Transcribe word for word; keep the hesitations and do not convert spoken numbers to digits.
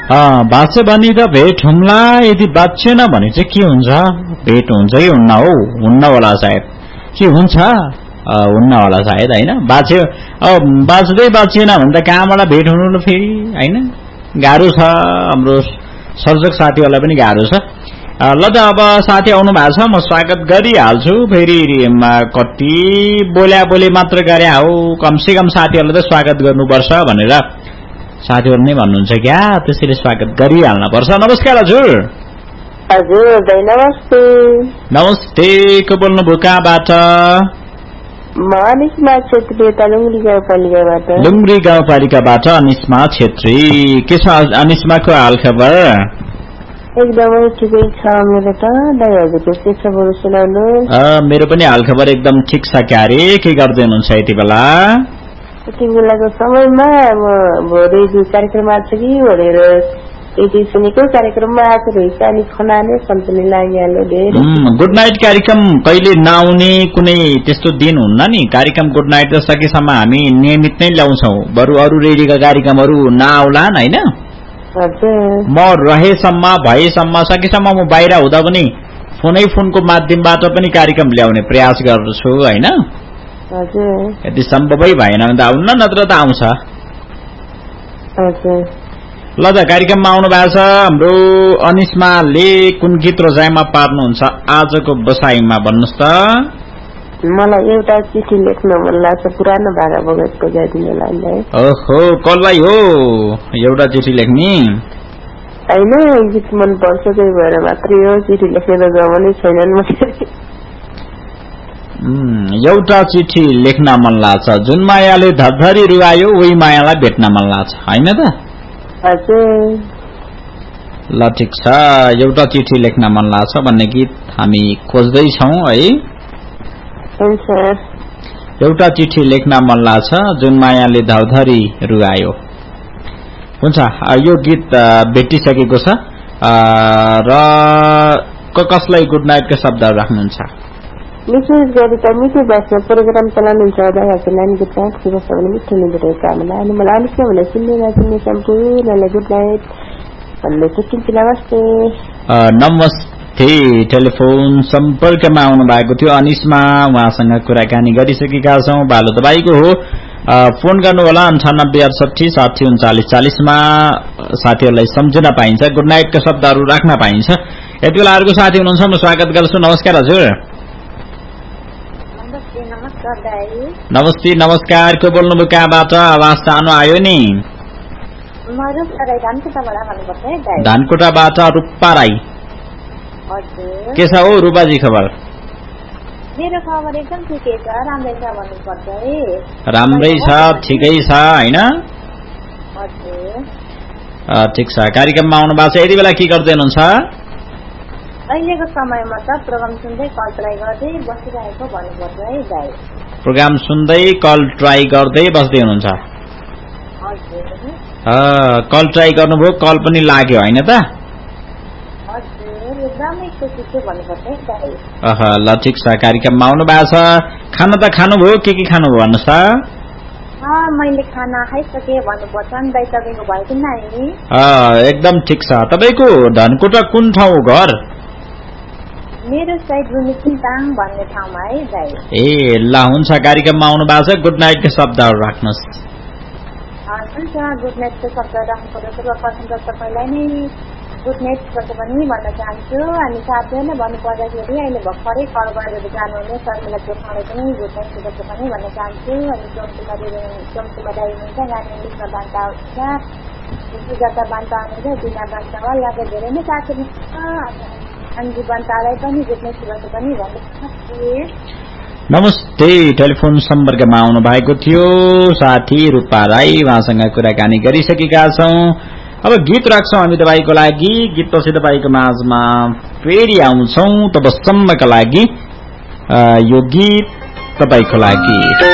बाँच्यो भने त भेट हुम्ला, यदि बाँचेन भने चाहिँ के हुन्छ? भेट हुन्छ कि हुन्न हौ? हुन्न होला सायद। के हुन्छ? हुन्न होला सायद होइन। बाँच्यो अब बाँच्दै बाँचिएन भने त कहाँबाट भेट हुनु फेरि होइन? गाह्रो छ, हाम्रो सर्जक साथीहरूलाई पनि गाह्रो छ। ल त अब साथी आउनु भएको छ, म स्वागत गरिहाल्छु। फेरि कति बोल्या बोले मात्र गरे हो, कमसेकम साथीहरूलाई त स्वागत गर्नुपर्छ भनेर साथीहरू नै भन्नुहुन्छ क्या, त्यसैले स्वागत गरिहाल्न पर्छ। नमस्कार हजुर। हजुर नमस्ते। नमस्ते, को बोल्नुभयो कहाँबाट? म अनिस्मा छेत्री, लुङ्ग्री गाउँपालिकाबाट। लुङ्ग्री गाउँपालिकाबाट अनिस्मा छेत्री। के छ अनिस्माको हाल खबर? एकदमै ठिकै छ मेरो त। दाइ हजुरको के छ बरु सुनाउनु। मेरो पनि हाल खबर एकदम ठिक छ क्यारे। के गर्दै हुनुहुन्छ यति बेला? यति बेलाको समयमा म भोलि कार्यक्रम आएको छ कि भनेर यति सुनेको कार्यक्रममा आएको रहेछ, अनि खनाने सम्झने लागिहाल्यो धेरै। गुड नाइट कार्यक्रम कहिले नआउने कुनै त्यस्तो दिन हुन्न नि। कार्यक्रम गुड नाइट त सकेसम्म हामी नियमित नै ल्याउँछौँ, बरु अरू रेडियोका कार्यक्रमहरू नआउलान् होइन। म रहेसम्म भएसम्म सकेसम्म म बाहिर हुँदा पनि फोनै फोनको माध्यमबाट पनि कार्यक्रम ल्याउने प्रयास गर्छु होइन। यदि सम्भवै भएन भने त आउन्न, नत्र त आउँछ। ल त कार्यक्रममा आउनु भएको छ हाम्रो अनिस्माले। कुन गीत रोजाइमा पार्नुहुन्छ आजको बसाइमा भन्नुहोस् त? मलाई एउटा चिठी लेख्न मन लाग्छ, पुरानो भागा बगतको गाइदिनलाई। ओहो, कसलाई हो एउटा चिठी लेख्ने? होइन, गीत मन पर्छ त्यही भएर मात्रै हो, चिठी लेख्ने त जमानै छैनन्। एउटा चिठी लेख्न मन लाग्छ, जुन मायाले धरधरी रुवायो उही मायालाई भेट्न मन लाग्छ होइन त? ल ठिक छ, एउटा चिठी लेख्न मन लाग्छ भन्ने गीत हामी खोज्दैछौँ है। एउटा चिठी लेख्न मन लाग्छ, जुन मायाले धरधरी रुवायो। हुन्छ, यो गीत भेटिसकेको छ र कसलाई गुड नाइटका शब्दहरू राख्नुहुन्छ? विशेष गरी त मिठो बस्ने प्रोग्राम चलाउनुहुन्छ दाइहरूको नानीको ट्याक्सी बस्छ भने मिठो निन्द्रा कामना। अनि मलाई अलिक भने सुन्ने नसुन्ने सम्पूर्णलाई गुड नाइट भन्ने सकिन्छ। नमस्ते। नमस्ते। टेलिफोन सम्पर्कमा आउनु भएको थियो अनिस्मा, उहाँसँग कुराकानी गरिसकेका छौँ। बालो तपाईँको हो, फोन गर्नु होला अन्ठानब्बे अडसठी साठी उन्चालिस चालिसमा। साथीहरूलाई सम्झिन पाइन्छ, गुड नाइटका शब्दहरू राख्न पाइन्छ। यति बेला अर्को साथी हुनुहुन्छ, म स्वागत गर्छु। नमस्कार हजुर। नमस्ते नमस्कार, को बोल्नुभयो कहाँबाट? आवाज सानो आयो नि। धानकोटाबाट रूपा राई। के छ हो रूपाजी खबर? मेरो खबर एकदम ठिकै छ, राम्रै छ भन्नुपर्छ है। राम्रै छ, ठिकै छ होइन? ठिक छ। कार्यक्रममा आउनु भएको छ, यति बेला के गर्दै हुनुहुन्छ? अहिलेको समयमा त प्रोग्राम सुन्दै कल ट्राई गर्दै बसिरहेको भन्नुपर्छ है दाइ। प्रोग्राम सुन्दै कल ट्राई गर्दै बस्दै हुनुहुन्छ? कल ट्राई गर्नुभयो, कल पनि लाग्यो होइन त? ल ठिक छ। कार्यक्रममा आउनु भएको छ, खाना त खानुभयो? के के खानुभयो भन्नुहोस् त? मैले खाना खाइसकेँ भन्नुपर्छ नि दाइ, तपाईँको भयो कि नै? एकदम ठिक छ। तपाईँको धनकोटा कुन ठाउँ घर? मेरो साइड रुमिसिङताङ भन्ने ठाउँमा है दाइ। ए ल हुन्छ, कार्यक्रममा आउनु भएको छ, गुड नाइटको शब्दहरू राख्नुहोस्। हुन्छ, गुड नाइटको शब्द राख्नुपर्छ। सर्वप्रथम त तपाईँलाई नै गुड नाइट गर्छ पनि भन्न चाहन्छु। अनि साथीहरूलाई भन्नुपर्दाखेरि अहिले भर्खरै कल गरेर जानुहुने शर्मिला चोकमालाई पनि गुड नाइट गर्छ पनि भन्न चाहन्छु। अनि चम्चुमा चम्चुमा दाइ हुनुहुन्छ, गाडी इङ्ग्लिसमा बान्ता आउँछ, सुजाता बान्ता आउनुहुन्छ, दिना बान्ता हो, लगायत धेरै नै साथीहरू अन्जु बान्तालाई पनि गुड नाइट गर्छ पनि भन्न चाहन्छु। नमस्ते। टेलिफोन सम्पर्कमा आउनु भएको थियो साथी रूपा राई, उहाँसँग कुराकानी गरिसकेका छौँ। अब गीत राख्छौँ हामी तपाईँको लागि। गीतपछि तपाईँको माझमा फेरि आउँछौँ, तबसम्मका लागि यो गीत तपाईँको लागि।